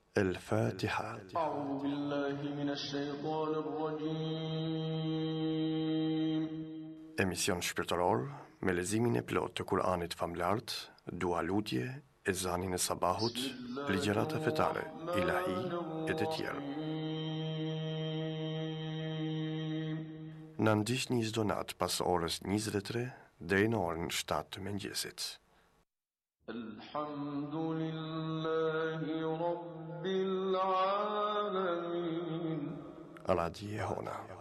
الفاتحة. أعوذ بالله من الشيطان الرجيم. Emision shpirtëror me leximin e plot të Kur'anit famlart, dua lutje, ezanin e sabahut, ligjërata fetare, ilahi e të tjerë. Na ndiqni çdo natë pas orës 23 deri në orën 7 të mëngjesit. Alhamdulillahi Rabbil Alamin. Radio Jehona.